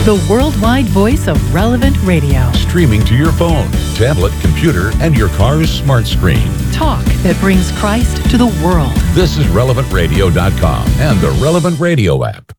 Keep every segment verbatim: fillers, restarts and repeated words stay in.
the worldwide voice of Relevant Radio. Streaming to your phone, tablet, computer, and your car's smart screen. Talk that brings Christ to the world. This is relevant radio dot com and the Relevant Radio app.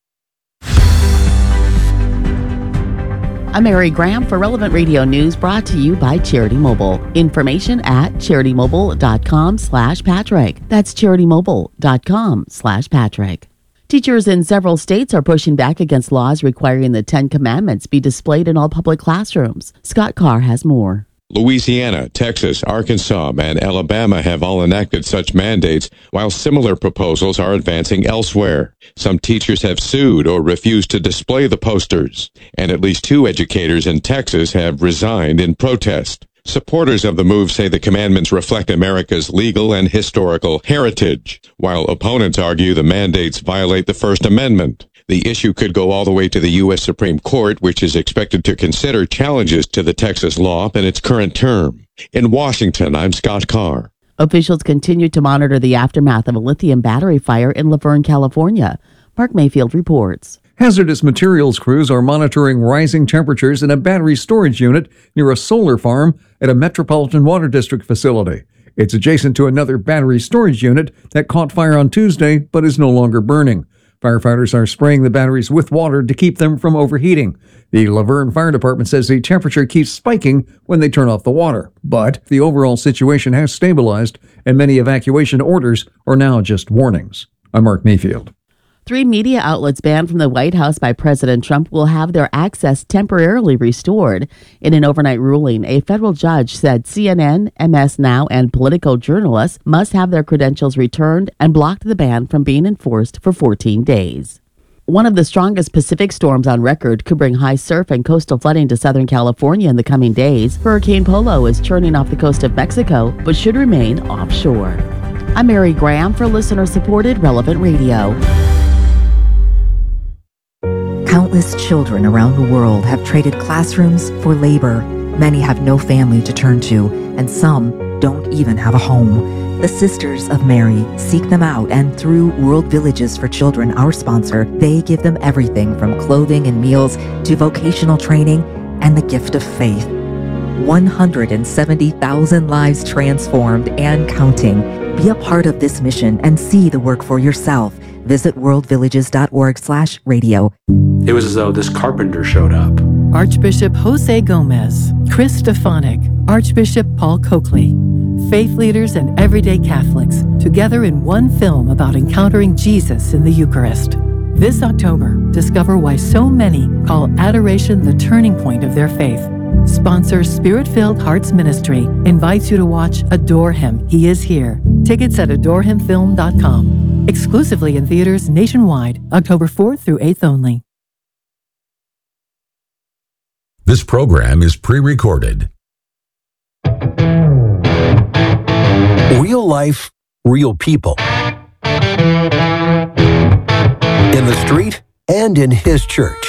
I'm Mary Graham for Relevant Radio News, brought to you by Charity Mobile. Information at charity mobile dot com slash Patrick. That's charity mobile dot com slash Patrick. Teachers in several states are pushing back against laws requiring the Ten Commandments be displayed in all public classrooms. Scott Carr has more. Louisiana, Texas, Arkansas, and Alabama have all enacted such mandates, while similar proposals are advancing elsewhere. Some teachers have sued or refused to display the posters, and at least two educators in Texas have resigned in protest. Supporters of the move say the commandments reflect America's legal and historical heritage, while opponents argue the mandates violate the First Amendment. The issue could go all the way to the U S Supreme Court, which is expected to consider challenges to the Texas law in its current term. In Washington, I'm Scott Carr. Officials continue to monitor the aftermath of a lithium battery fire in Laverne, California. Mark Mayfield reports. Hazardous materials crews are monitoring rising temperatures in a battery storage unit near a solar farm at a Metropolitan Water District facility. It's adjacent to another battery storage unit that caught fire on Tuesday but is no longer burning. Firefighters are spraying the batteries with water to keep them from overheating. The Laverne Fire Department says the temperature keeps spiking when they turn off the water, but the overall situation has stabilized and many evacuation orders are now just warnings. I'm Mark Mayfield. Three media outlets banned from the White House by President Trump will have their access temporarily restored. In an overnight ruling, a federal judge said C N N, M S Now, and Politico journalists must have their credentials returned and blocked the ban from being enforced for fourteen days. One of the strongest Pacific storms on record could bring high surf and coastal flooding to Southern California in the coming days. Hurricane Polo is churning off the coast of Mexico, but should remain offshore. I'm Mary Graham for listener-supported Relevant Radio. Countless children around the world have traded classrooms for labor. Many have no family to turn to, and some don't even have a home. The Sisters of Mary seek them out, and through World Villages for Children, our sponsor, they give them everything from clothing and meals to vocational training and the gift of faith. one hundred seventy thousand lives transformed and counting. Be a part of this mission and see the work for yourself. Visit world villages dot org slash radio. It was as though this carpenter showed up. Archbishop Jose Gomez, Chris Stefanik, Archbishop Paul Coakley. Faith leaders and everyday Catholics together in one film about encountering Jesus in the Eucharist. This October, discover why so many call adoration the turning point of their faith. Sponsor Spirit-Filled Hearts Ministry invites you to watch Adore Him, He Is Here. Tickets at adore him film dot com. Exclusively in theaters nationwide, October fourth through eighth only. This program is pre-recorded. Real life, real people. In the street and in his church.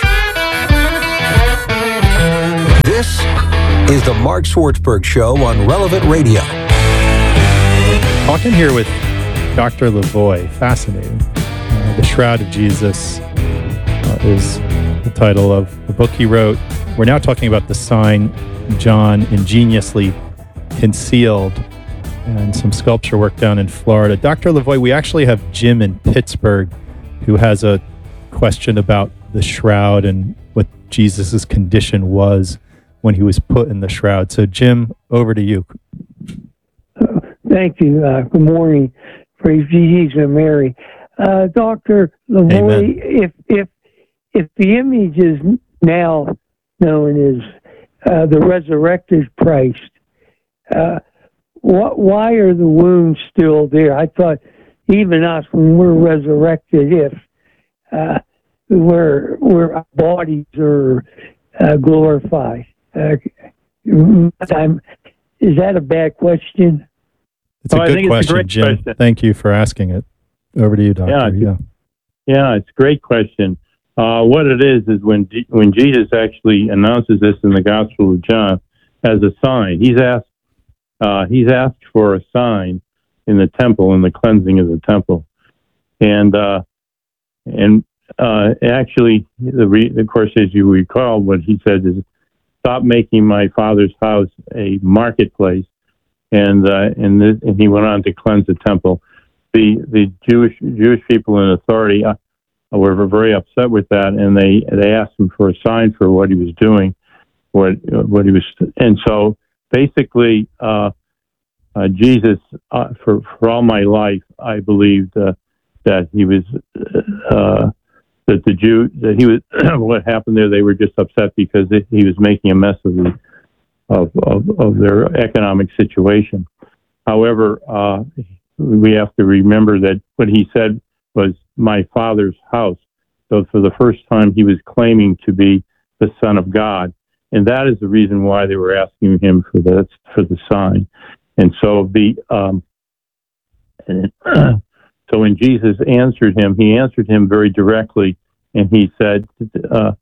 This is the Mark Swartzberg Show on Relevant Radio. Talking here with Doctor Lavoie, fascinating. Uh, the Shroud of Jesus uh, is the title of the book he wrote. We're now talking about the sign John ingeniously concealed and some sculpture work down in Florida. Doctor Lavoie, we actually have Jim in Pittsburgh who has a question about the shroud and what Jesus' condition was when he was put in the shroud. So, Jim, over to you. Uh, thank you. Uh, good morning. Praise Jesus and Mary. Uh, Doctor Lavoie, if if if the image is now known as uh, the resurrected Christ, uh, what, why are the wounds still there? I thought even us, when we're resurrected, if uh, we're, we're, our bodies are uh, glorified. Uh, I'm, is that a bad question? It's a oh, good question, a Jim. Question. Thank you for asking it. Over to you, Doctor. Yeah, yeah. yeah, it's a great question. Uh, what it is is when G- when Jesus actually announces this in the Gospel of John as a sign, he's asked uh, he's asked for a sign in the temple, in the cleansing of the temple, and uh, and uh, actually, the re- of course, as you recall, what he said is, "Stop making my father's house a marketplace." And uh, and, this, and he went on to cleanse the temple. The the Jewish Jewish people in authority uh, were very upset with that, and they they asked him for a sign for what he was doing, what what he was, and so basically, uh, uh, Jesus, uh, for for all my life, I believed uh, that he was uh, that the Jew that he was what happened there. They were just upset because it, he was making a mess of the. Of, of, of their economic situation. However, uh, we have to remember that what he said was my father's house. So for the first time, he was claiming to be the Son of God. And that is the reason why they were asking him for the, for the sign. And so the, um, and, uh, so when Jesus answered him, he answered him very directly. And he said, uh,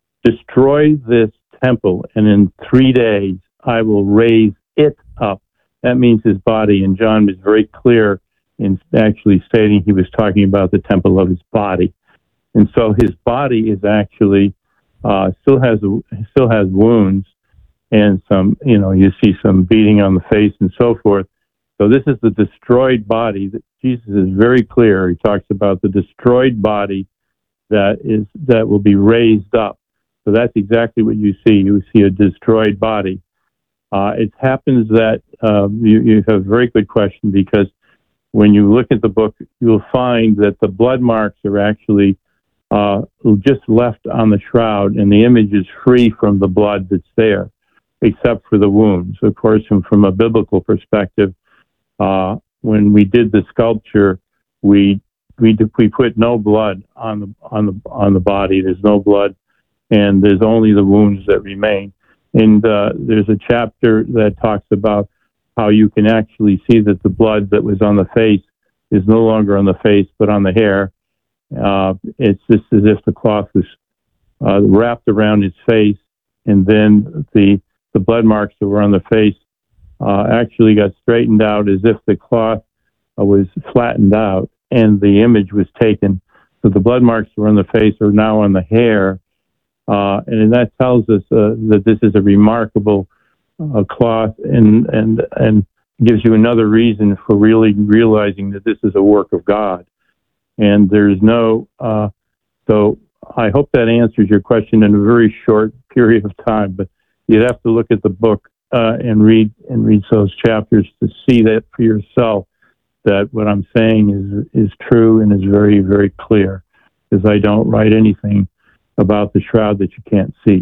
destroy this temple, and in three days I will raise it up. That means his body, and John was very clear in actually stating he was talking about the temple of his body. And so his body is actually uh, still has still has wounds and some, you know, you see some beating on the face and so forth. So this is the destroyed body. Jesus is very clear. He talks about the destroyed body that is that will be raised up. So that's exactly what you see. You see a destroyed body. Uh, it happens that um, you, you have a very good question, because when you look at the book, you'll find that the blood marks are actually uh, just left on the shroud, and the image is free from the blood that's there, except for the wounds. Of course, and from a biblical perspective, uh, when we did the sculpture, we we we put no blood on the on the on the body. There's no blood. And there's only the wounds that remain. And uh, there's a chapter that talks about how you can actually see that the blood that was on the face is no longer on the face, but on the hair. Uh, it's just as if the cloth was uh, wrapped around his face, and then the the blood marks that were on the face uh, actually got straightened out as if the cloth uh, was flattened out, and the image was taken. So the blood marks that were on the face are now on the hair. Uh, and that tells us uh, that this is a remarkable uh, cloth, and, and and gives you another reason for really realizing that this is a work of God. And there's no, uh, so I hope that answers your question in a very short period of time, but you'd have to look at the book uh, and read and read those chapters to see that for yourself, that what I'm saying is is true and is very, very clear, because I don't write anything about the shroud that you can't see.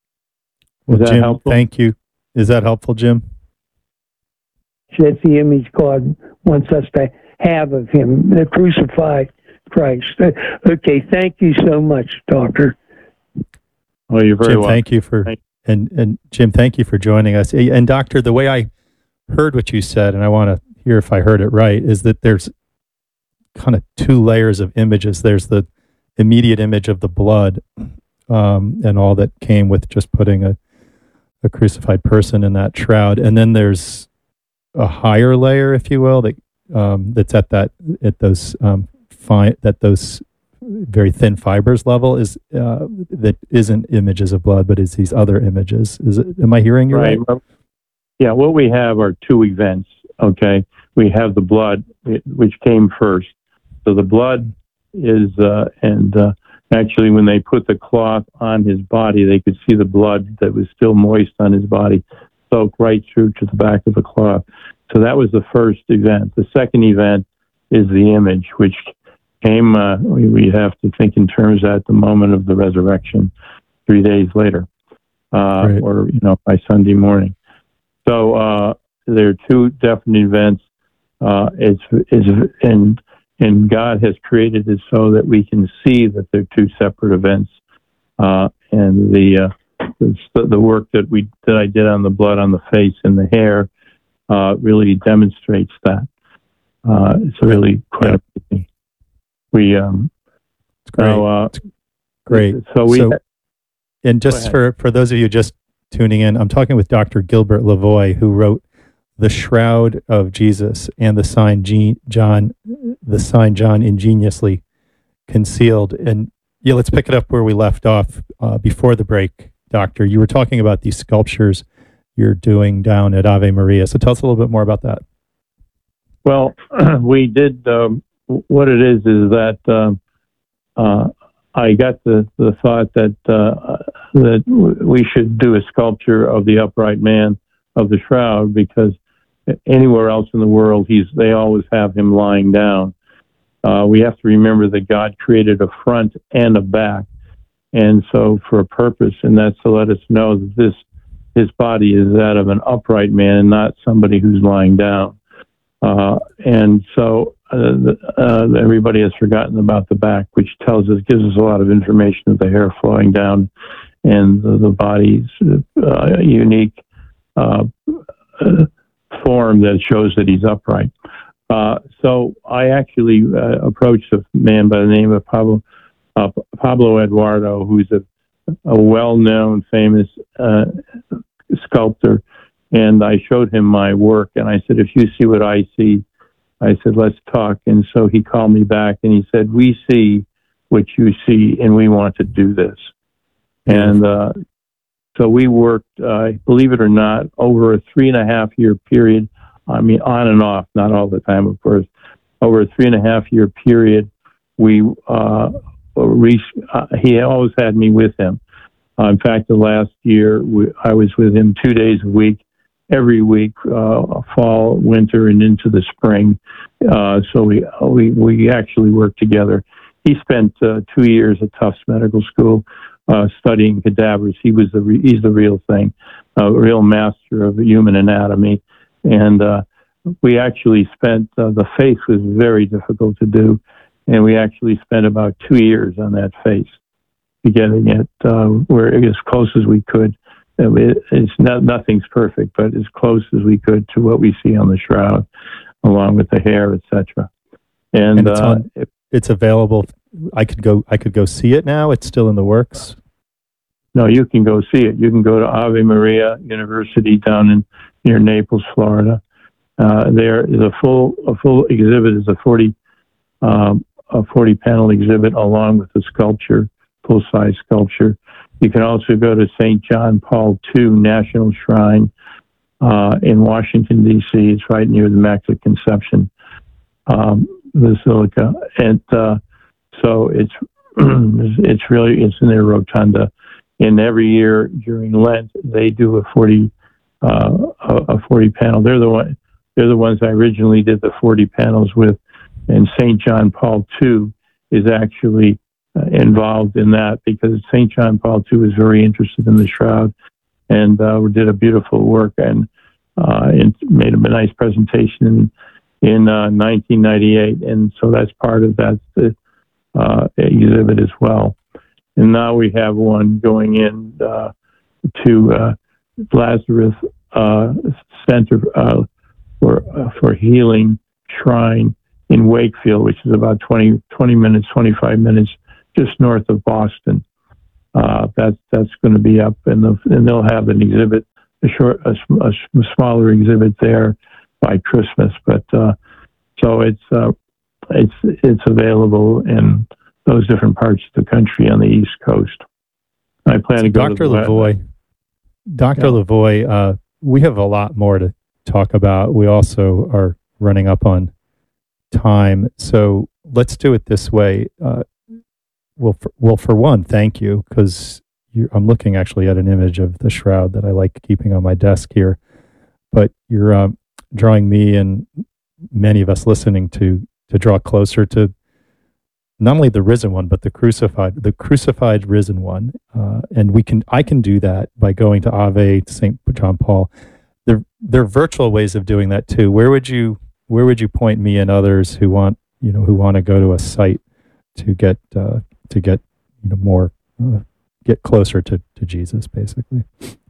Well, Is that Jim, helpful? thank you. Is that helpful, Jim? That's the image God wants us to have of him, the crucified Christ. Okay, thank you so much, Doctor. Well, you're very Jim, welcome. thank you for, Thank and, and Jim, thank you for joining us. And Doctor, the way I heard what you said, and I want to hear if I heard it right, is that there's kind of two layers of images. There's the immediate image of the blood um, and all that came with just putting a, a crucified person in that shroud, and then there's a higher layer, if you will, that um, that's at that at those um, fine that those very thin fibers level is uh, that isn't images of blood, but is these other images. Is it? Am I hearing you right? right? Well, yeah, what we have are two events. Okay, we have the blood, which came first. So the blood is, uh, and uh, actually when they put the cloth on his body, they could see the blood that was still moist on his body soak right through to the back of the cloth. So that was the first event. The second event is the image, which came, uh, we, we have to think in terms at the moment of the resurrection, three days later, uh, Right. or, you know, by Sunday morning. So uh, there are two definite events. Uh, it's, it's, and And God has created it so that we can see that they're two separate events. Uh, and the, uh, the the work that we that I did on the blood on the face and the hair uh, really demonstrates that. Uh, it's really quite amazing. We um, It's great. So, uh, Great. So we. So, and just for, for those of you just tuning in, I'm talking with Doctor Gilbert Lavoie, who wrote The Shroud of Jesus and the sign John, the sign John ingeniously concealed. And Yeah, let's pick it up where we left off uh, before the break, Doctor. You were talking about these sculptures you're doing down at Ave Maria. So tell us a little bit more about that. Well, we did, um, what it is, is that um, uh, I got the, the thought that uh, that we should do a sculpture of the upright man of the shroud, because anywhere else in the world, he's they always have him lying down. Uh, we have to remember that God created a front and a back, and so for a purpose, and that's to let us know that this his body is that of an upright man and not somebody who's lying down. Uh, and so uh, uh, everybody has forgotten about the back, which tells us, gives us a lot of information of the hair flowing down and the, the body's uh, unique uh, uh, form that shows that he's upright. Uh, so I actually uh, approached a man by the name of Pablo, uh, Pablo Eduardo, who's a, a well-known, famous uh, sculptor. And I showed him my work, and I said, if you see what I see, I said, let's talk. And so he called me back, and he said, we see what you see, and we want to do this. And uh, so we worked, uh, believe it or not, over a three and a half year period. I mean, on and off, not all the time, of course. Over a three and a half year period, we uh, re- uh, he always had me with him. Uh, in fact, the last year, we, I was with him two days a week, every week, uh, fall, winter, and into the spring. Uh, so we, we we actually worked together. He spent uh, two years at Tufts Medical School uh, studying cadavers. He was the re- he's the real thing, a real master of human anatomy. And uh, we actually spent uh, the face was very difficult to do, and we actually spent about two years on that face, getting it uh, where as close as we could. It, it's not nothing's perfect, but as close as we could to what we see on the shroud, along with the hair, et cetera. And, and it's, uh, on, it, it's available. I could go. I could go see it now. It's still in the works. No, you can go see it. You can go to Ave Maria University down in near Naples, Florida. Uh, there is a full a full exhibit. Is a forty um, a forty panel exhibit along with the sculpture, full size sculpture. You can also go to Saint John Paul the Second National Shrine uh, in Washington, D C It's right near the Immaculate Conception um, Basilica. And uh, so it's it's really, it's in their rotunda. And every year during Lent, they do a forty uh, a forty panel. They're the one, they're the ones I originally did the forty panels with. And Saint John Paul the Second is actually Uh, involved in that, because Saint John Paul the Second was very interested in the shroud, and uh, we did a beautiful work and, uh, and made a nice presentation in, in uh, nineteen ninety-eight, and so that's part of that uh, exhibit as well. And now we have one going in uh, to uh, Lazarus uh, Center uh, for uh, for Healing Shrine in Wakefield, which is about twenty, twenty minutes, twenty-five minutes just north of Boston. Uh, that's that's going to be up, and, the, and they'll have an exhibit, a short, a, a smaller exhibit there by Christmas. But uh, so it's uh, it's it's available in those different parts of the country on the East Coast. I plan so to go Doctor to the Lavoie. Doctor Yeah. Lavoie, uh, we have a lot more to talk about. We also are running up on time, so let's do it this way. Uh, Well, for, well, for one, thank you, because I'm looking actually at an image of the shroud that I like keeping on my desk here. But you're um, drawing me and many of us listening to to draw closer to not only the risen one, but the crucified, the crucified risen one. Uh, and we can, I can do that by going to Ave, to Saint John Paul. There, there are virtual ways of doing that too. Where would you, where would you point me and others who want, you know, who want to go to a site to get uh, to get you know more uh, get closer to, to Jesus, basically?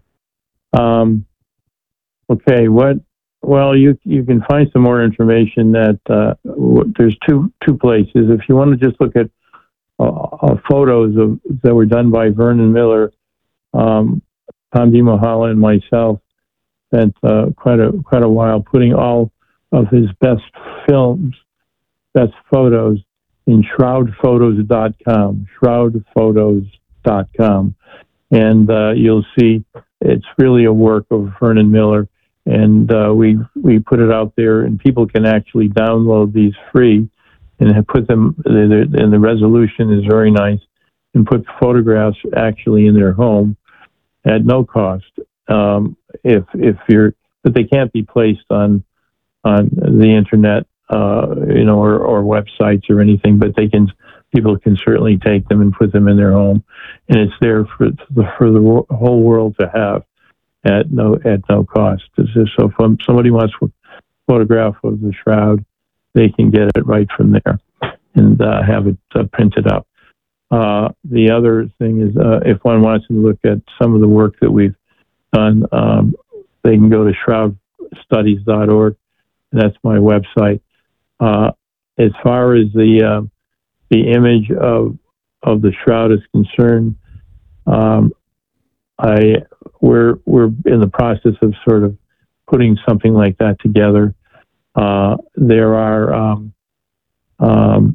Um, okay, what? Well, you you can find some more information that uh, w- there's two two places. If you want to just look at uh, uh, photos of that were done by Vernon Miller, um, Tom DiMohala, and myself spent uh, quite a quite a while putting all of his best films, best photos in shroud photos dot com, shroud photos dot com. And uh, you'll see it's really a work of Vernon Miller. And uh, we we put it out there, and people can actually download these free and put them, and the resolution is very nice, and put photographs actually in their home at no cost. Um, if if you're, but they can't be placed on on the internet, uh, you know, or, or websites or anything. But they can, people can certainly take them and put them in their home, and it's there for the for the whole world to have at no at no cost. So if somebody wants a photograph of the shroud, they can get it right from there and uh, have it uh, printed up. Uh, the other thing is, uh, if one wants to look at some of the work that we've done, um, they can go to shroud studies dot org. That's my website. Uh, as far as the uh, the image of of the shroud is concerned, um, I we're we're in the process of sort of putting something like that together. Uh, there are um, um,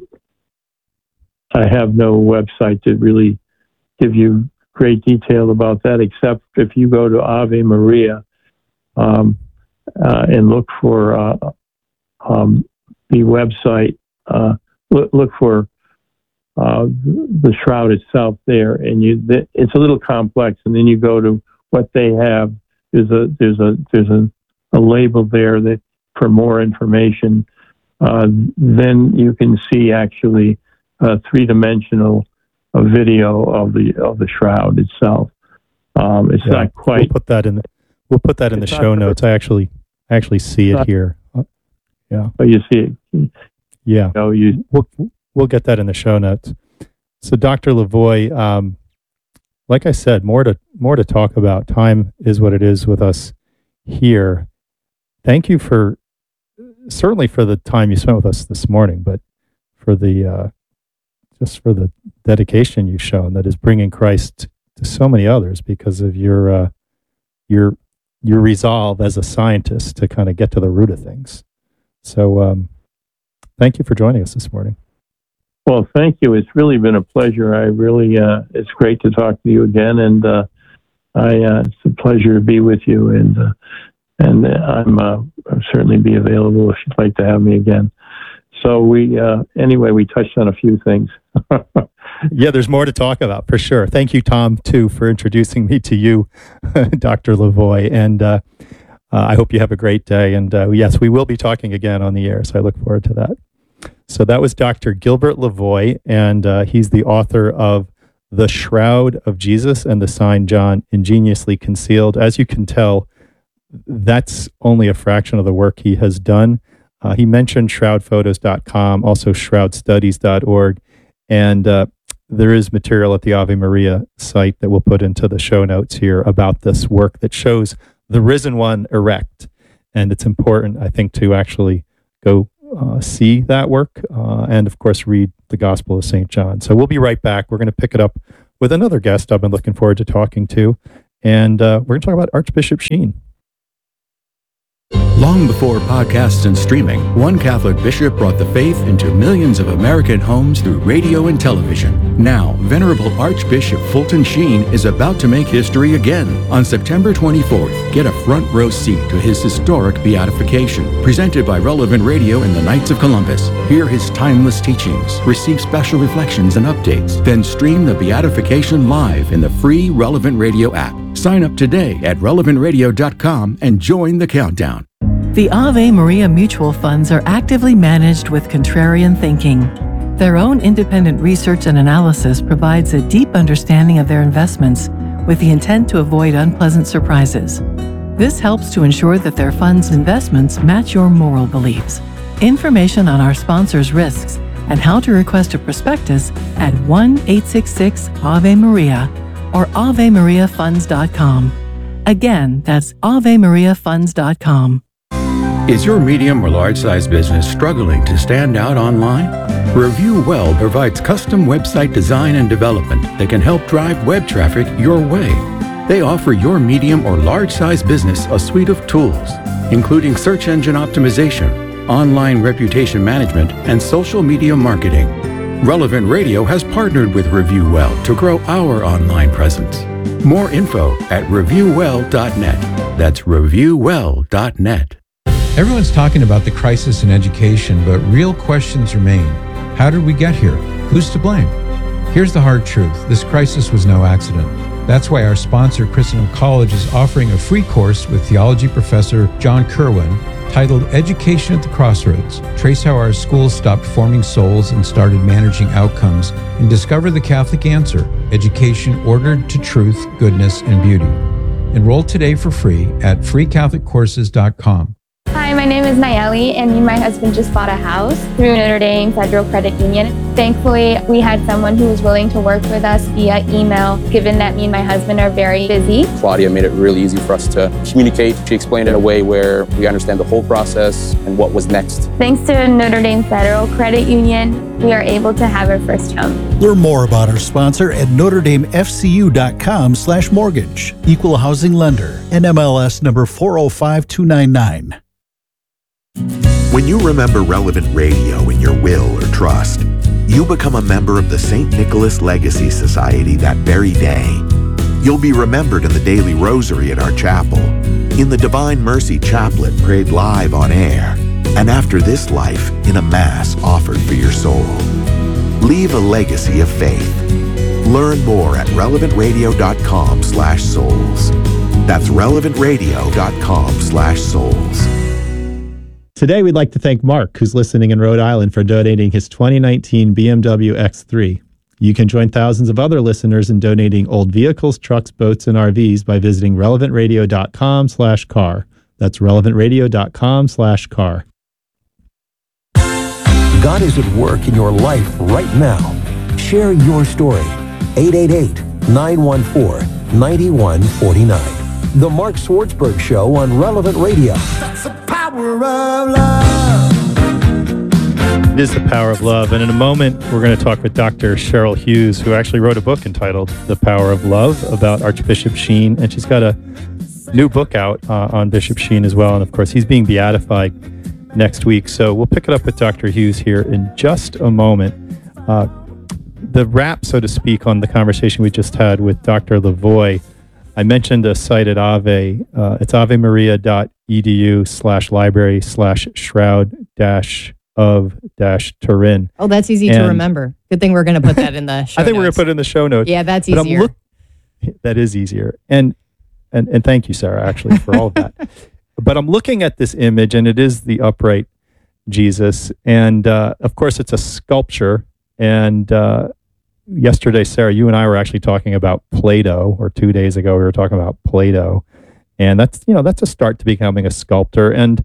I have no website to really give you great detail about that, except if you go to Ave Maria um, uh, and look for uh, um, the website, uh, look, look for uh, the shroud itself there, and you th- it's a little complex. And then you go to what they have. There's a there's a there's a, a label there that for more information. Uh, then you can see actually a three-dimensional a video of the of the shroud itself. Um, it's yeah, not quite. We'll put that in. The, we'll put that in the show notes. I actually actually see it here. Uh, yeah. Oh, you see it. Yeah. No, you. We'll we'll get that in the show notes. So, Doctor Lavoie, um, like I said, more to more to talk about. Time is what it is with us here. Thank you for certainly for the time you spent with us this morning, but for the uh, just for the dedication you've shown that is bringing Christ to so many others because of your uh, your your resolve as a scientist to kind of get to the root of things. So, um, thank you for joining us this morning. Well, thank you. It's really been a pleasure. I really, uh, it's great to talk to you again, and uh, I, uh, it's a pleasure to be with you. And uh, and I'm uh, I'll certainly be available if you'd like to have me again. So we, uh, anyway, we touched on a few things. Yeah, there's more to talk about for sure. Thank you, Tom, too, for introducing me to you, Doctor Lavoie, and uh, uh, I hope you have a great day. And uh, yes, we will be talking again on the air, so I look forward to that. So that was Doctor Gilbert Lavoie, and uh, he's the author of The Shroud of Jesus and the Sign John Ingeniously Concealed. As you can tell, that's only a fraction of the work he has done. Uh, he mentioned shroud photos dot com, also shroud studies dot org, and uh, there is material at the Ave Maria site that we'll put into the show notes here about this work that shows the risen one erect. And it's important, I think, to actually go Uh, see that work, uh, and of course read the Gospel of Saint John. So we'll be right back. We're going to pick it up with another guest I've been looking forward to talking to, and uh, we're going to talk about Archbishop Sheen. Long before podcasts and streaming, one Catholic bishop brought the faith into millions of American homes through radio and television. Now, Venerable Archbishop Fulton Sheen is about to make history again. On September twenty-fourth, get a front row seat to his historic beatification, presented by Relevant Radio and the Knights of Columbus. Hear his timeless teachings, receive special reflections and updates, then stream the beatification live in the free Relevant Radio app. Sign up today at relevant radio dot com and join the countdown. The Ave Maria mutual funds are actively managed with contrarian thinking. Their own independent research and analysis provides a deep understanding of their investments with the intent to avoid unpleasant surprises. This helps to ensure that their funds' investments match your moral beliefs. Information on our sponsors' risks and how to request a prospectus at one eight six six Ave Maria or ave maria funds dot com. Again, that's ave maria funds dot com. Is your medium or large-sized business struggling to stand out online? Review Well provides custom website design and development that can help drive web traffic your way. They offer your medium or large-sized business a suite of tools, including search engine optimization, online reputation management, and social media marketing. Relevant Radio has partnered with Review Well to grow our online presence. More info at review well dot net. That's review well dot net. Everyone's talking about the crisis in education, but real questions remain. How did we get here? Who's to blame? Here's the hard truth. This crisis was no accident. That's why our sponsor, Christendom College, is offering a free course with theology professor John Kerwin titled Education at the Crossroads. Trace how our schools stopped forming souls and started managing outcomes, and discover the Catholic answer, education ordered to truth, goodness, and beauty. Enroll today for free at free catholic courses dot com. Hi, my name is Nayeli, and me and my husband just bought a house through Notre Dame Federal Credit Union. Thankfully, we had someone who was willing to work with us via email, given that me and my husband are very busy. Claudia made it really easy for us to communicate. She explained it in a way where we understand the whole process and what was next. Thanks to Notre Dame Federal Credit Union, we are able to have our first home. Learn more about our sponsor at notre dame f c u dot com slash mortgage. Equal housing lender. N M L S number four oh five two nine nine. When you remember Relevant Radio in your will or trust, you become a member of the Saint Nicholas Legacy Society that very day. You'll be remembered in the daily rosary at our chapel, in the Divine Mercy Chaplet prayed live on air, and after this life in a Mass offered for your soul. Leave a legacy of faith. Learn more at relevant radio dot com slash souls. That's relevant radio dot com slash souls. Today, we'd like to thank Mark, who's listening in Rhode Island, for donating his twenty nineteen B M W X three. You can join thousands of other listeners in donating old vehicles, trucks, boats, and R Vs by visiting relevant radio dot com slash car. That's relevant radio dot com slash car. God is at work in your life right now. Share your story. eight eight eight, nine one four, nine one four nine. The Mark Swartzberg Show on Relevant Radio. It is the power of love. And in a moment, we're going to talk with Doctor Cheryl Hughes, who actually wrote a book entitled The Power of Love about Archbishop Sheen. And she's got a new book out uh, on Bishop Sheen as well. And of course, he's being beatified next week. So we'll pick it up with Doctor Hughes here in just a moment. Uh, the wrap, so to speak, on the conversation we just had with Doctor Lavoie, I mentioned a site at Ave. Uh, it's avemaria.edu slash library slash shroud dash of dash Turin. Oh, that's easy and to remember. Good thing we're going to put that in the show I think notes. we're going to put it in the show notes. Yeah, that's But I'm easier. look- that is easier. And, and, and thank you, Sarah, actually, for all of that. But I'm looking at this image, and it is the upright Jesus. And, uh, of course, it's a sculpture. And uh, yesterday, Sarah, you and I were actually talking about Play-Doh, or two days ago, we were talking about Play-Doh. And that's, you know, that's a start to becoming a sculptor. And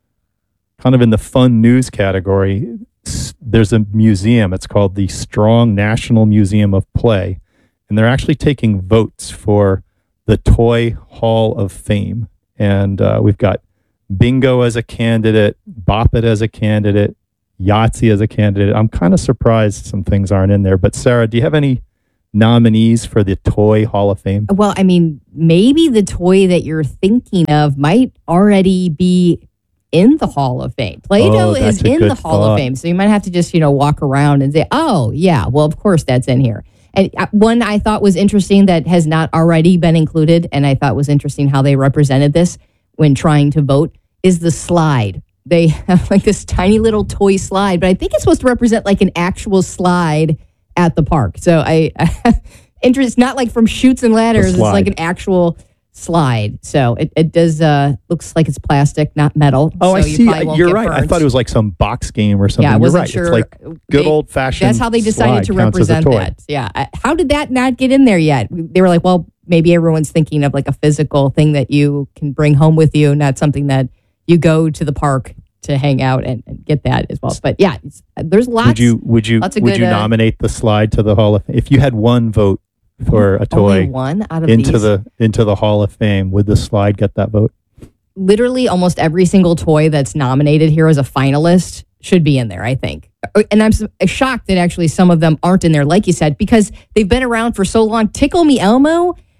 kind of in the fun news category, there's a museum. It's called the Strong National Museum of Play. And they're actually taking votes for the Toy Hall of Fame. And uh, we've got Bingo as a candidate, Bop It as a candidate, Yahtzee as a candidate. I'm kind of surprised some things aren't in there. But Sarah, do you have any nominees for the Toy Hall of Fame? Well, I mean, maybe the toy that you're thinking of might already be in the Hall of Fame. Play-Doh Oh, is that's a in good the Hall thought. of Fame. So you might have to just, you know, walk around and say, oh, yeah, well, of course that's in here. And uh, one I thought was interesting that has not already been included, and I thought was interesting how they represented this when trying to vote, is the slide. They have like this tiny little toy slide, but I think it's supposed to represent like an actual slide at the park. So I, interest, not like from Chutes and Ladders, it's like an actual slide. So it, it does, uh, looks like it's plastic, not metal. Oh, so I you see. probably won't You're get right. I burnt. thought it was like some box game or something. Yeah, I You're wasn't right. sure. It's like good They- old fashioned. That's how they decided to represent that. Yeah. I- How did that not get in there yet? They were like, well, maybe everyone's thinking of like a physical thing that you can bring home with you, not something that you go to the park to hang out and, and get that as well. But yeah, it's, there's lots. Would you would you lots of would good, you uh, nominate the slide to the Hall of Fame if you had one vote for a toy Only one out of into these? the into the Hall of Fame? Would the slide get that vote? Literally almost every single toy that's nominated here as a finalist should be in there, I think. And I'm s- shocked that actually some of them aren't in there, like you said, because they've been around for so long. Tickle Me Elmo,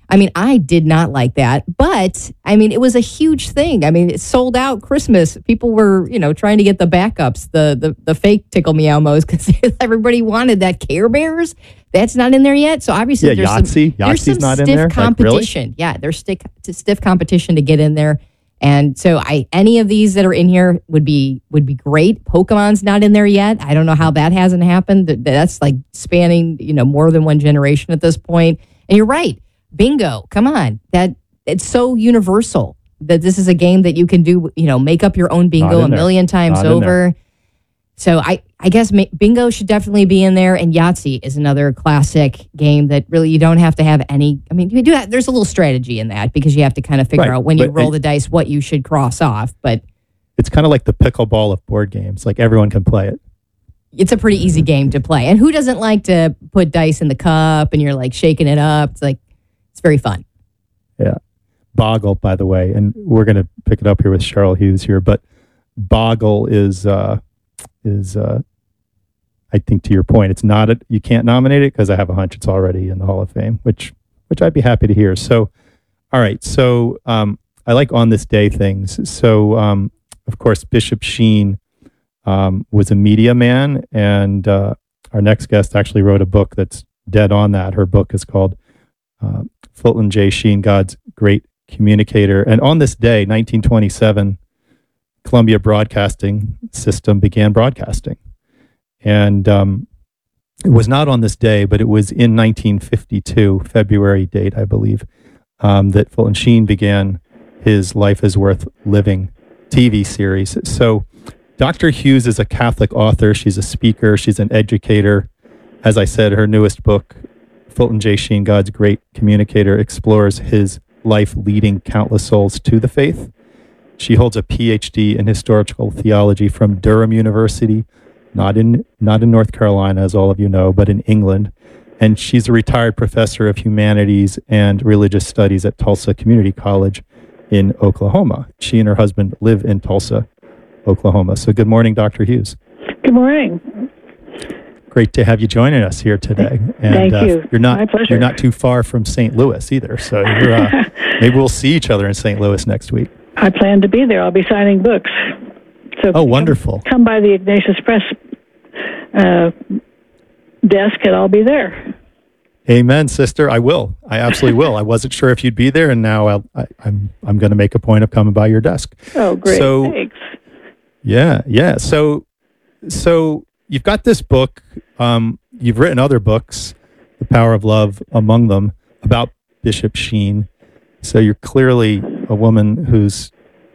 I mean, I did not like that, but I mean, it was a huge thing. I mean, it sold out Christmas. People were, you know, trying to get the backups, the the, the fake Tickle Me Elmos, because everybody wanted that Care Bears. That's not in there yet. So obviously, yeah, there's Yahtzee. some, there's some not stiff in there? competition. Like, really? Yeah, there's stiff, stiff competition to get in there. And so, I any of these that are in here would be would be great. Pokemon's not in there yet. I don't know how that hasn't happened. That's like spanning, you know, more than one generation at this point. And you're right. Bingo, come on. That it's so universal that this is a game that you can do, you know, make up your own bingo a million times Not over. So I, I guess ma- bingo should definitely be in there. And Yahtzee is another classic game that really you don't have to have any. I mean, you do have, there's a little strategy in that because you have to kind of figure Right, out when you but roll it- the dice what you should cross off. But It's kind of like the pickleball of board games. Like everyone can play it. it's a pretty easy game to play. And who doesn't like to put dice in the cup and you're like shaking it up? It's like, it's very fun. Yeah. Boggle, by the way, and we're going to pick it up here with Cheryl Hughes here, but Boggle is, uh, is uh, I think to your point, it's not, a, you can't nominate it because I have a hunch it's already in the Hall of Fame, which, which I'd be happy to hear. So, all right. So um, I like on this day things. So, um, of course, Bishop Sheen um, was a media man, and uh, our next guest actually wrote a book that's dead on that. Her book is called uh, Fulton J. Sheen, God's Great Communicator. And on this day, nineteen twenty-seven, Columbia Broadcasting System began broadcasting. And um, it was not on this day, but it was in nineteen fifty-two, February date, I believe, um, that Fulton Sheen began his Life is Worth Living T V series. So Doctor Hughes is a Catholic author. She's a speaker. She's an educator. As I said, her newest book, Fulton J. Sheen, God's Great Communicator, explores his life leading countless souls to the faith. She holds a P H D in historical theology from Durham University, not in not in North Carolina, as all of you know, but in England. And she's a retired professor of humanities and religious studies at Tulsa Community College in Oklahoma. She and her husband live in Tulsa, Oklahoma. So good morning, Doctor Hughes. Good morning. Great to have you joining us here today. And, Thank uh, you. You're not My pleasure. you're not too far from Saint Louis either. So you're, uh, maybe we'll see each other in Saint Louis next week. I plan to be there. I'll be signing books. So Oh, wonderful. Come, come by the Ignatius Press uh, desk, and I'll be there. Amen, sister. I will. I absolutely will. I wasn't sure if you'd be there, and now I'll, I, I'm I'm going to make a point of coming by your desk. Oh, great. So, Thanks. Yeah, yeah. So, so you've got this book. Um, you've written other books, The Power of Love among them, about Bishop Sheen. So you're clearly a woman who's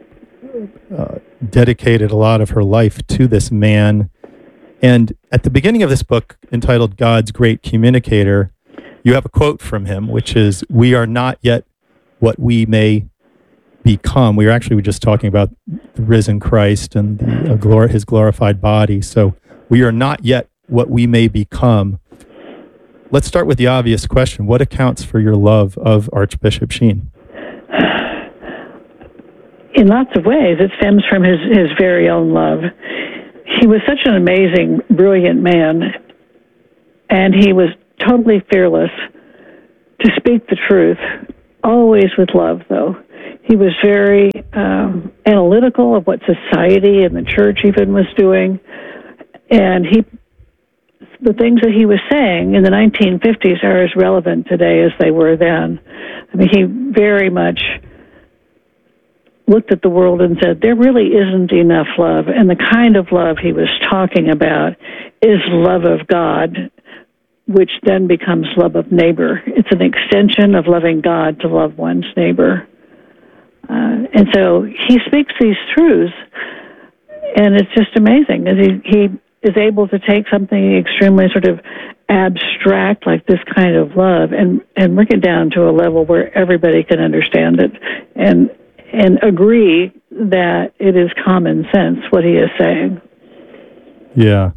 uh, dedicated a lot of her life to this man. And at the beginning of this book, entitled God's Great Communicator, you have a quote from him, which is, "We are not yet what we may become." We were actually just talking about the risen Christ and the, uh, glor- his glorified body. So we are not yet what we may become. Let's start with the obvious question. What accounts for your love of Archbishop Sheen? In lots of ways, it stems from his, his very own love. He was such an amazing, brilliant man, and he was totally fearless to speak the truth, always with love, though. He was very um, analytical of what society and the church even was doing, and he, the things that he was saying in the nineteen fifties are as relevant today as they were then. I mean, he very much looked at the world and said, there really isn't enough love, and the kind of love he was talking about is love of God, which then becomes love of neighbor. It's an extension of loving God to love one's neighbor. Uh, and so he speaks these truths, and it's just amazing that he, he is able to take something extremely sort of abstract like this kind of love and, and bring it down to a level where everybody can understand it and and agree that it is common sense what he is saying. Yeah.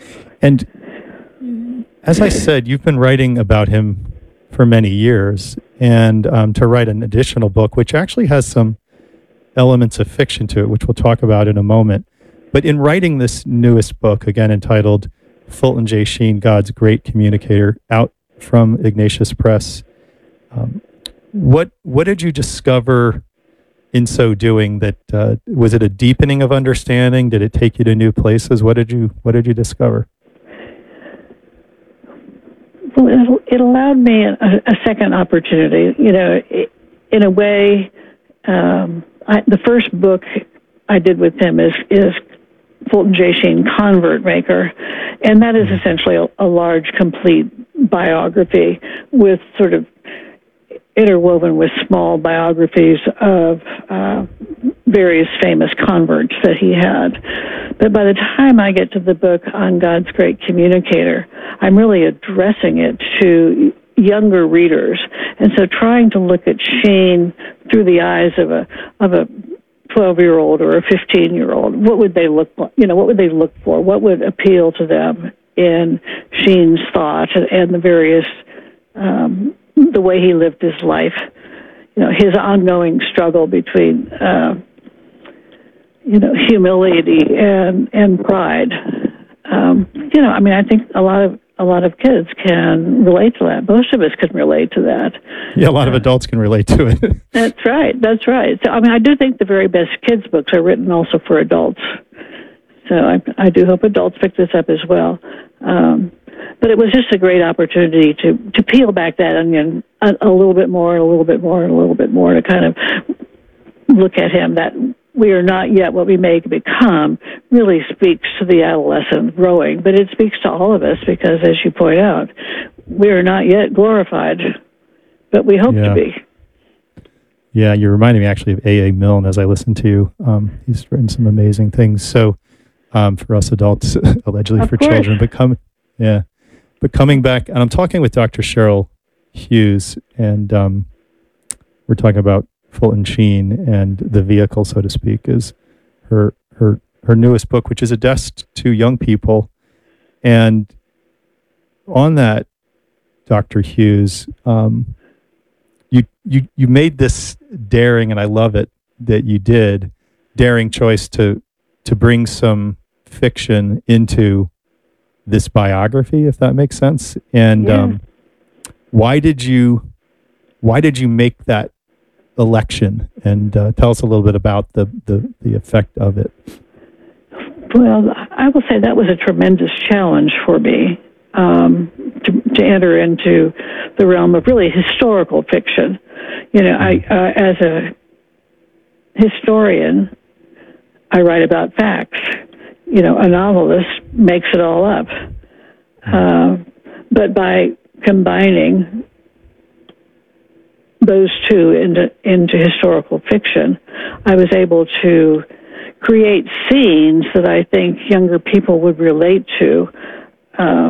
And as I said, you've been writing about him for many years, and um, to write an additional book, which actually has some elements of fiction to it, which we'll talk about in a moment. But in writing this newest book, again entitled Fulton J. Sheen, God's Great Communicator, out from Ignatius Press, um, what what did you discover in so doing? That uh, was it a deepening of understanding? Did it take you to new places? What did you What did you discover? Well, it, it allowed me a, a second opportunity. You know, it, in a way, um, I, the first book I did with him is is Fulton J. Sheen, Convert Maker, and that is essentially a, a large, complete biography with sort of interwoven with small biographies of uh, various famous converts that he had. But by the time I get to the book on God's Great Communicator, I'm really addressing it to younger readers, and so trying to look at Sheen through the eyes of a of a twelve-year-old or a fifteen-year-old. What would they look like? You know, what would they look for? What would appeal to them in Sheen's thought and the various, um, the way he lived his life? You know, his ongoing struggle between, uh, you know, humility and and pride. Um, you know, I mean, I think a lot of a lot of kids can relate to that. Most of us can relate to that. Yeah, a lot of adults can relate to it. That's right. That's right. So, I mean, I do think the very best kids' books are written also for adults. So I, I do hope adults pick this up as well. Um, but it was just a great opportunity to, to peel back that onion a, a little bit more, and a little bit more, and a little bit more, to kind of look at him. That we are not yet what we may become really speaks to the adolescent growing, but it speaks to all of us because, as you point out, we are not yet glorified, but we hope yeah. to be. Yeah, you're reminding me actually of A A. Milne as I listen to you. Um, he's written some amazing things. So um, for us adults, allegedly Of for course. children, but come, yeah, but coming back, and I'm talking with Doctor Cheryl Hughes, and um, we're talking about Fulton Sheen, and the vehicle, so to speak, is her her her newest book, which is addressed to young people. And on that, Doctor Hughes, um, you you you made this daring, and I love it that you did, daring choice to to bring some fiction into this biography, if that makes sense. And Yeah. um, why did you why did you make that election? And uh, tell us a little bit about the, the, the effect of it. Well, I will say that was a tremendous challenge for me, um, to, to enter into the realm of really historical fiction. You know, I uh, as a historian, I write about facts. You know, a novelist makes it all up. Uh, but by combining those two into into historical fiction, I was able to create scenes that I think younger people would relate to, uh,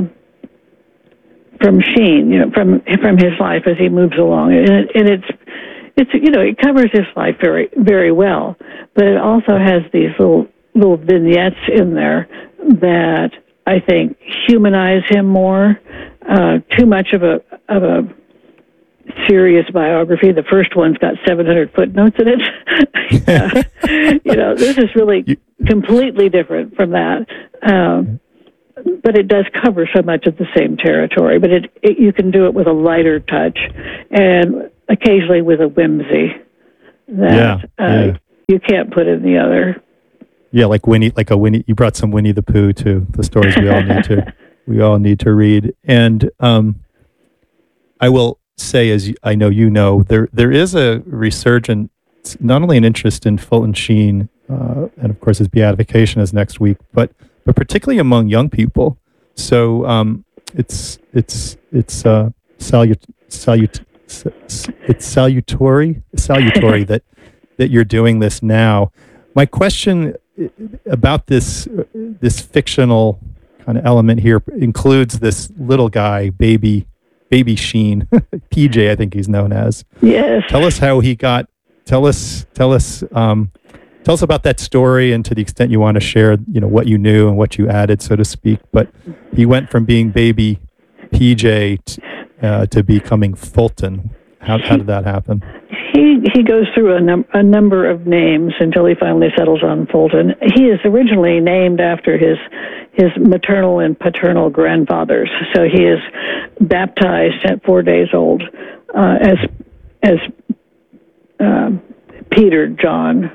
from Sheen, you know, from from his life as he moves along, and, it, and it's it's you know it covers his life very very well, but it also has these little little vignettes in there that I think humanize him more. Uh, too much of a of a serious biography. The first one's got seven hundred footnotes in it. uh, you know, this is really completely different from that. Um, but it does cover so much of the same territory. But it, it you can do it with a lighter touch and occasionally with a whimsy that Yeah, uh, yeah. you can't put in the other. Yeah, like Winnie, like a Winnie. You brought some Winnie the Pooh to the stories we all need to we all need to read. And um, I will say, as you, I know you know, there there is a resurgence, not only an interest in Fulton Sheen, uh, and of course his beatification is next week, but but particularly among young people. So um, it's it's it's uh, salut salut it's salutary salutary that that you're doing this now. My question about this this fictional kind of element here includes this little guy, baby baby Sheen, P J, I think he's known as. Yes. Tell us how he got. Tell us. Tell us. Um, tell us about that story, and to the extent you want to share, you know, what you knew and what you added, so to speak. But he went from being baby P J t- uh, to becoming Fulton. How how did that happen? He he goes through a, num- a number of names until he finally settles on Fulton. He is originally named after his his maternal and paternal grandfathers. So he is baptized at four days old uh, as as uh, Peter John.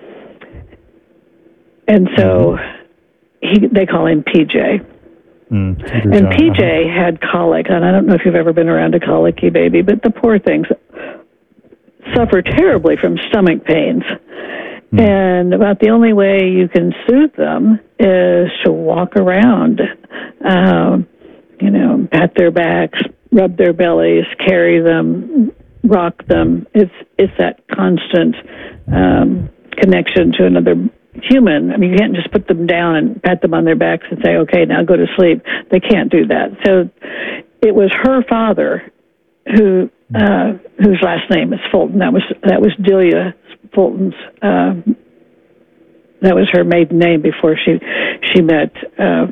And so he, they call him P J. Mm, and P J uh-huh. had colic, and I don't know if you've ever been around a colicky baby, but the poor things suffer terribly from stomach pains. Mm. And about the only way you can soothe them is to walk around, um, you know, pat their backs, rub their bellies, carry them, rock them. It's it's that constant um, connection to another human. I mean, you can't just put them down and pat them on their backs and say, okay, now go to sleep. They can't do that. So it was her father who, uh, whose last name is Fulton. That was, that was Delia Fulton's, uh, that was her maiden name before she, she met, uh,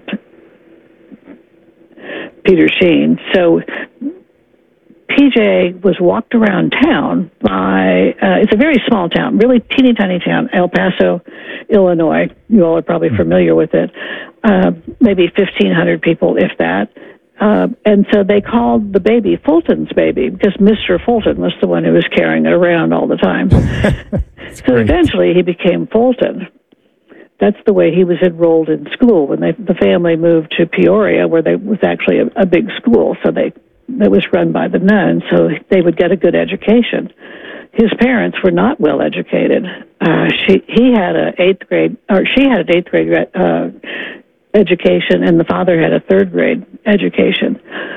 Peter Sheen. So P J was walked around town by, uh, it's a very small town, really teeny tiny town, El Paso, Illinois. You all are probably familiar with it. Uh, maybe fifteen hundred people, if that. Uh, and so they called the baby Fulton's baby because Mister Fulton was the one who was carrying it around all the time. So great. Eventually he became Fulton. That's the way he was enrolled in school when they, the family moved to Peoria, where there was actually a, a big school. So they that was run by the nuns, so they would get a good education. His parents were not well educated. Uh, she he had a eighth grade, or she had an eighth grade uh, education, and the father had a third grade education.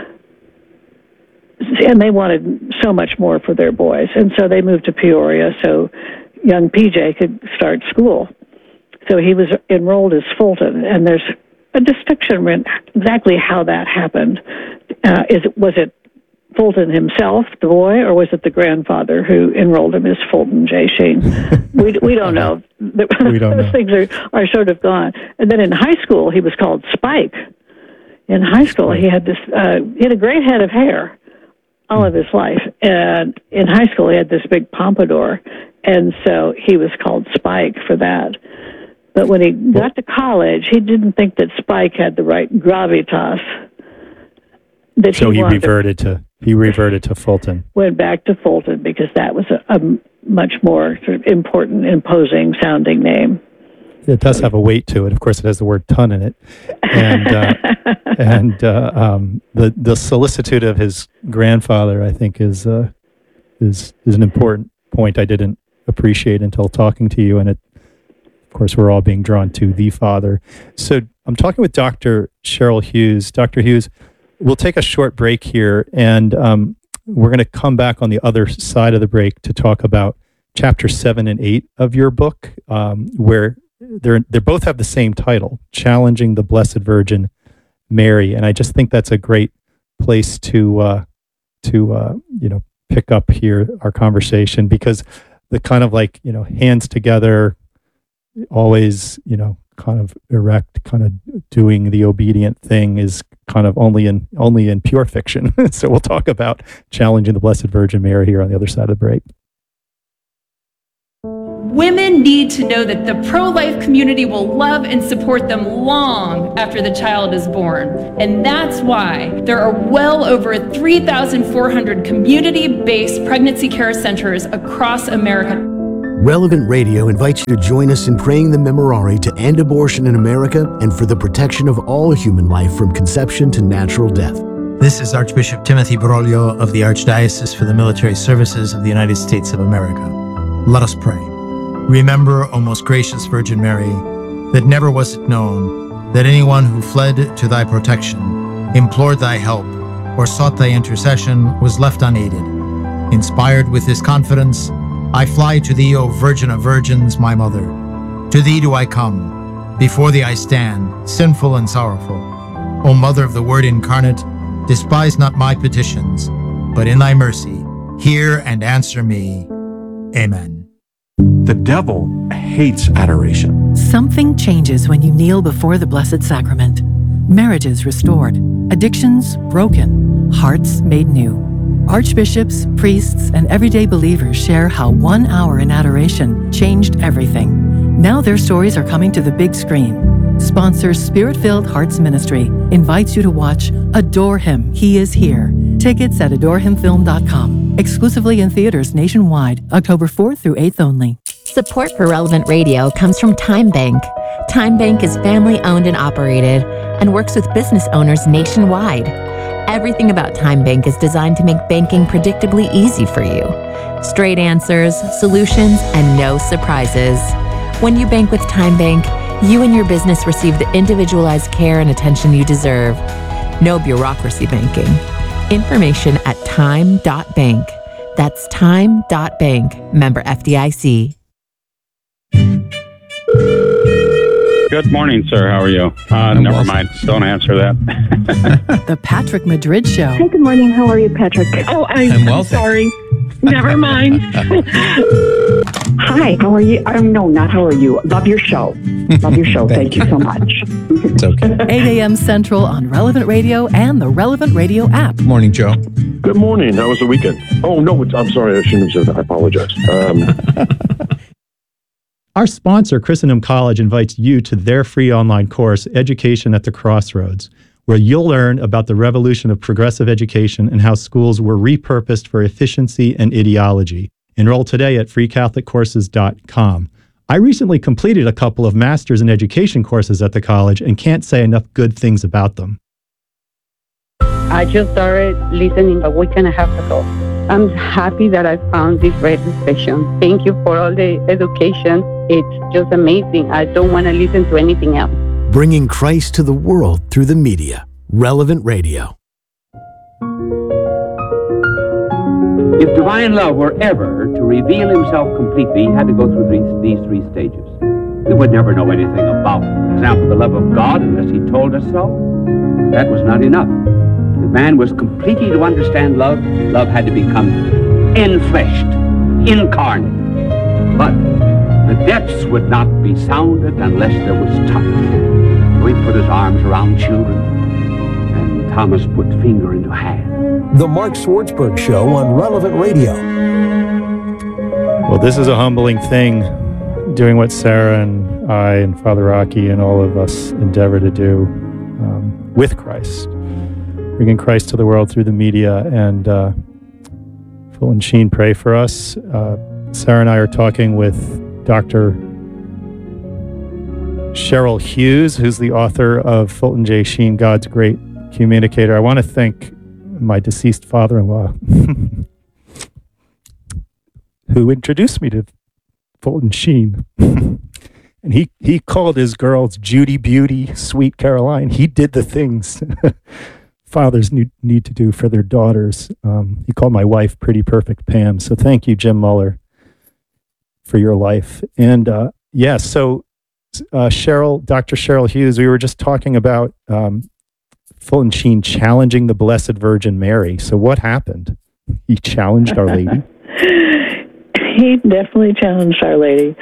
And they wanted so much more for their boys, and so they moved to Peoria so young P J could start school. So he was enrolled as Fulton, and there's a distinction in exactly how that happened. Uh, is it, was it Fulton himself, the boy, or was it the grandfather who enrolled him as Fulton J. Sheen? we we don't know. We don't Those know. things are, are sort of gone. And then in high school, he was called Spike. In high school, he had this. Uh, he had a great head of hair all of his life, and in high school, he had this big pompadour, and so he was called Spike for that. But when he got to college, he didn't think that Spike had the right gravitas. That so he, he reverted to, to he reverted to Fulton. Went back to Fulton because that was a, a much more sort of important, imposing sounding name. It does have a weight to it. Of course, it has the word ton in it, and uh, and uh, um, the the solicitude of his grandfather, I think, is uh, is is an important point I didn't appreciate until talking to you, and it. Of course, we're all being drawn to the Father. So I'm talking with Doctor Cheryl Hughes. Doctor Hughes, we'll take a short break here, and um, we're going to come back on the other side of the break to talk about chapter seven and eight of your book, um, where they're they both have the same title, Challenging the Blessed Virgin Mary. And I just think that's a great place to uh, to uh, you know pick up here our conversation, because the kind of like you know hands together, always, you know, kind of erect, kind of doing the obedient thing is kind of only in only in pure fiction. So we'll talk about Challenging the Blessed Virgin Mary here on the other side of the break. Women need to know that the pro-life community will love and support them long after the child is born. And that's why there are well over three thousand four hundred community-based pregnancy care centers across America. Relevant Radio invites you to join us in praying the Memorare to end abortion in America and for the protection of all human life from conception to natural death. This is Archbishop Timothy Broglio of the Archdiocese for the Military Services of the United States of America. Let us pray. Remember, O most gracious Virgin Mary, that never was it known that anyone who fled to thy protection, implored thy help, or sought thy intercession was left unaided. Inspired with this confidence, I fly to thee, O Virgin of Virgins, my Mother. To thee do I come. Before thee I stand, sinful and sorrowful. O Mother of the Word incarnate, despise not my petitions, but in thy mercy, hear and answer me. Amen. The devil hates adoration. Something changes when you kneel before the Blessed Sacrament. Marriages restored, addictions broken, hearts made new. Archbishops, priests, and everyday believers share how one hour in adoration changed everything. Now their stories are coming to the big screen. Sponsor Spirit-Filled Hearts Ministry invites you to watch Adore Him, He is Here, Tickets at adore him film dot com. Exclusively in theaters nationwide, October fourth through eighth only. Support for Relevant Radio comes from Time Bank. Time Bank is family owned and operated and works with business owners nationwide. Everything about Time Bank is designed to make banking predictably easy for you. Straight answers, solutions, and no surprises. When you bank with Time Bank, you and your business receive the individualized care and attention you deserve. No bureaucracy banking. Information at time dot bank. That's time dot bank. Member F D I C. Good morning, sir. How are you? Uh, never well. mind. Don't answer that. The Patrick Madrid Show. Hey, good morning. How are you, Patrick? Oh, I, I'm well, sorry. Never mind. Hi, how are you? Um, no, not how are you. Love your show. Love your show. Thank, Thank you so much. It's okay. eight a.m. Central on Relevant Radio and the Relevant Radio app. Morning, Joe. Good morning. How was the weekend? Oh, no, it's, I'm sorry. I shouldn't have said that. I apologize. Um, Our sponsor, Christendom College, invites you to their free online course, Education at the Crossroads, where you'll learn about the revolution of progressive education and how schools were repurposed for efficiency and ideology. Enroll today at free catholic courses dot com. I recently completed a couple of Masters in Education courses at the college and can't say enough good things about them. I just started listening a week and a half ago. I'm happy that I found this radio station. Thank you for all the education. It's just amazing. I don't want to listen to anything else. Bringing Christ to the world through the media. Relevant Radio. If divine love were ever to reveal himself completely, he had to go through these, these three stages. We would never know anything about, for example, the love of God unless he told us so. That was not enough. If man was completely to understand love, love had to become enfleshed, incarnate. But the depths would not be sounded unless there was touch. So he put his arms around children, and Thomas put finger into hand. The Mark Swartzberg Show on Relevant Radio. Well, this is a humbling thing, doing what Sarah and I and Father Rocky and all of us endeavor to do um, with Christ, bringing Christ to the world through the media. And uh, Fulton Sheen, pray for us. Uh, Sarah and I are talking with Doctor Cheryl Hughes, who's the author of Fulton J. Sheen, God's Great Communicator. I want to thank my deceased father-in-law, who introduced me to Fulton Sheen. And he, he called his girls Judy Beauty, Sweet Caroline. He did the things fathers need, need to do for their daughters. Um, he called my wife Pretty Perfect Pam. So thank you, Jim Muller, for your life. And uh, yeah, so uh, Cheryl, Doctor Cheryl Hughes, we were just talking about um, Fulton Sheen challenging the Blessed Virgin Mary. So what happened? He challenged Our Lady? He definitely challenged Our Lady.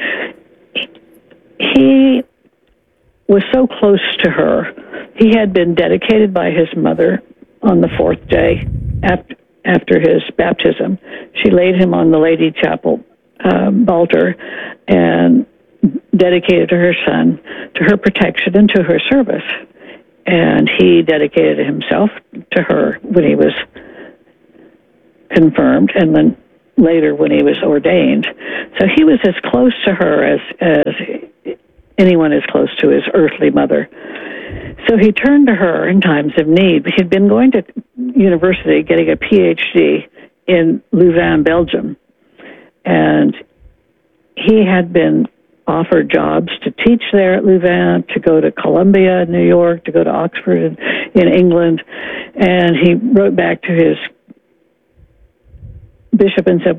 He was so close to her. He had been dedicated by his mother on the fourth day after, after his baptism. She laid him on the Lady Chapel um, altar and dedicated to her son, to her protection and to her service. And he dedicated himself to her when he was confirmed, and then later when he was ordained. So he was as close to her as, as anyone is close to his earthly mother. So he turned to her in times of need. He'd been going to university, getting a P H D in Louvain, Belgium. And he had been offered jobs to teach there at Louvain, to go to Columbia, New York, to go to Oxford in England. And he wrote back to his bishop and said,